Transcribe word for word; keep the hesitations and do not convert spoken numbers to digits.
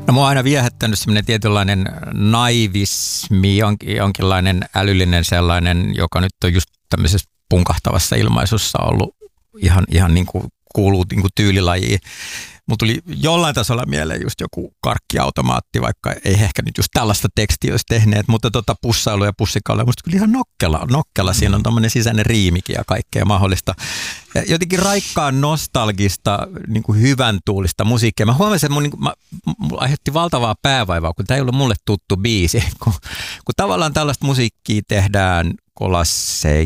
No mua on aina viehättänyt semmoinen tietynlainen naivismi, jonkinlainen älyllinen sellainen, joka nyt on just tämmöisessä punkahtavassa ilmaisussa ollut ihan, ihan niin kuin kuuluu niin kuin tyylilajiin. Mulla tuli jollain tasolla mieleen just joku karkkiautomaatti, vaikka ei ehkä nyt just tällaista tekstiä olisi tehneet, mutta tota pussailu ja pussikalle musta kyllä ihan nokkela. nokkela. Siinä on tommoinen sisäinen riimikin ja kaikkea mahdollista. Ja jotenkin raikkaan nostalgista, niin kuin hyvän tuulista musiikkia. Mä huomasin, että mun, niin kuin, mä, mulla aiheutti valtavaa päävaivaa, kun tämä ei ollut mulle tuttu biisi. Kun, kun tavallaan tällaista musiikkia tehdään